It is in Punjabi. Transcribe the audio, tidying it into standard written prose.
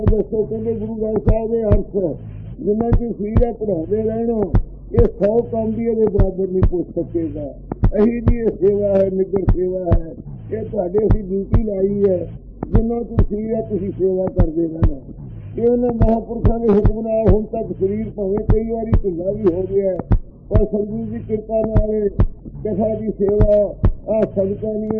ਦੱਸੋ ਕਹਿੰਦੇ ਗੁਰੂ ਗ੍ਰੰਥ ਸਾਹਿਬ ਦੇ ਅਰਥ ਜਿੰਨਾ ਚਿਰ ਸਰੀਰ ਹੈ ਪੜ੍ਹਾਉਂਦੇ ਰਹਿਣਾ ਇਹ 100 ਕੰਮ ਵੀ ਇਹਦੇ ਬਰਾਬਰ ਨਹੀਂ ਪੁੱਛ ਸਕੇਗਾ। ਇਹੀ ਜੀ ਇਹ ਸੇਵਾ ਹੈ, ਨਿੱਗਰ ਸੇਵਾ ਹੈ। ਇਹ ਤੁਹਾਡੇ ਅਸੀਂ ਡਿਊਟੀ ਲਾਈ ਹੈ, ਜਿੰਨਾ ਚਿਰ ਸਰੀਰ ਹੈ ਤੁਸੀਂ ਸੇਵਾ ਕਰਦੇ ਰਹਿਣਾ। ਇਹ ਉਹਨਾਂ ਮਹਾਂਪੁਰਖਾਂ ਦੇ ਹੁਕਮ ਨਾਲ ਹੁਣ ਤੱਕ ਸਰੀਰ ਭਾਵੇਂ ਕਈ ਵਾਰੀ ਢਿੱਲਾ ਵੀ ਹੋ ਗਿਆ, ਪਰ ਸਤਿਗੁਰੂ ਦੀ ਕਿਰਪਾ ਨਾਲ ਕਥਾ ਦੀ ਸੇਵਾ ਆਹ ਸਦਕਾ ਨਹੀਂ